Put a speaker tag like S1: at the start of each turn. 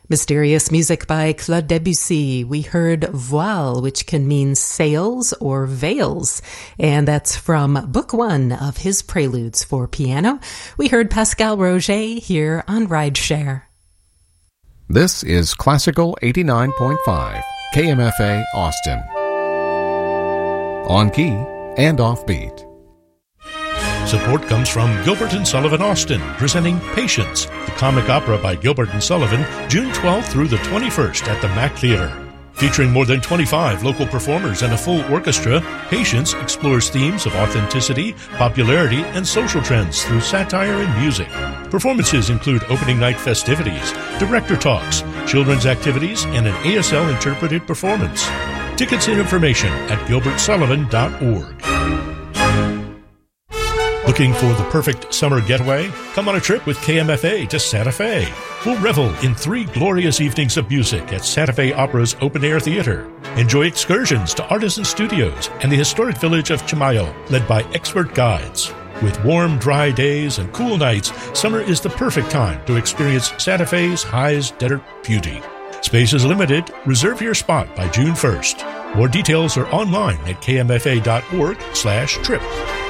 S1: Mysterious music by Claude Debussy. We heard Voile, which can mean sails or veils, and that's from Book 1 of his Preludes for Piano. We heard Pascal Roger here on Rideshare.
S2: This is Classical 89.5, KMFA Austin. On key and offbeat.
S3: Support comes from Gilbert & Sullivan Austin, presenting Patience, the comic opera by Gilbert & Sullivan, June 12th through the 21st at the Mack Theater. Featuring more than 25 local performers and a full orchestra, Patience explores themes of authenticity, popularity, and social trends through satire and music. Performances include opening night festivities, director talks, children's activities, and an ASL interpreted performance. Tickets and information at gilbertsullivan.org. Looking for the perfect summer getaway? Come on a trip with KMFA to Santa Fe. We'll revel in 3 glorious evenings of music at Santa Fe Opera's open-air theater. Enjoy excursions to Artisan Studios and the historic village of Chimayo, led by expert guides. With warm, dry days and cool nights, summer is the perfect time to experience Santa Fe's highest desert beauty. Space is limited. Reserve your spot by June 1st. More details are online at kmfa.org/trip.